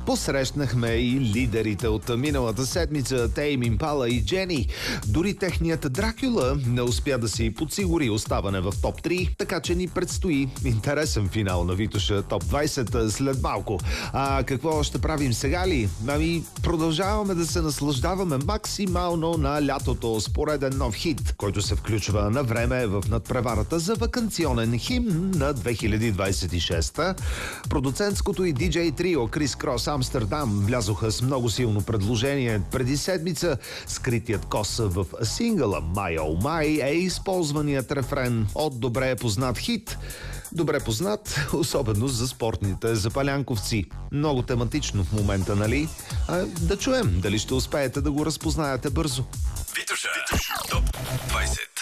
Посрещнахме и лидерите от миналата седмица, Тейм Импала и Джени. Дори техният Дракюла не успя да си подсигури оставане в топ 3, така че ни предстои интересен финал на Витоша топ 20 след малко. А какво ще правим сега ли? Продължаваме да се наслаждаваме максимално на лятото с пореден нов хит, който се включва на време в надпреварата за ваканционен химн на 2026. Продуцентското и диджей трио Крис Крос Амстердам влязоха с много силно предложение. Преди седмица скритият кос в сингъла My Oh My е използваният рефрен от добре познат хит. Добре познат, особено за спортните запалянковци. Много тематично в момента, нали? Да чуем дали ще успеете да го разпознаете бързо. Витоша. Топ 20.